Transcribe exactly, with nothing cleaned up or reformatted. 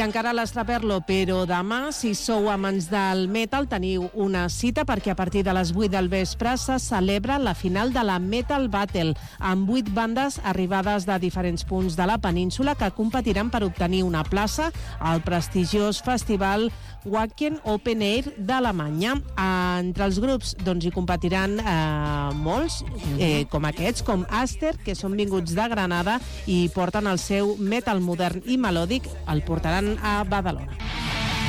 Encara l'Estraperlo, però demà, si sou amants del metal, teniu una cita perquè a partir de les vuit del vespre se celebra la final de la Metal Battle, amb vuit bandes arribades de diferents punts de la península que competiran per obtenir una plaça al prestigiós festival Wacken Open Air d'Alemanya. Entre els grups doncs, hi competiran eh, molts, eh, com aquests, com Aster, que són vinguts de Granada i porten el seu metal modern i melòdic, el portaran a Badalona.